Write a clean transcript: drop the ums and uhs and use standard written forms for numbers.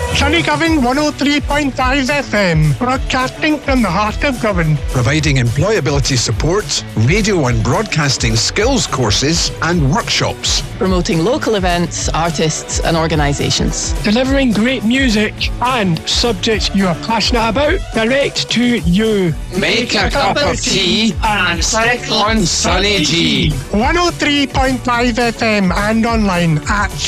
Sunny Govan 103.5 FM, broadcasting from the heart of Govan. Providing employability support, radio and broadcasting skills courses and workshops. Promoting local events, artists and organisations. Delivering great music and subjects you are passionate about direct to you. Make a cup of tea and click on Sunny G. 103.5 FM and online at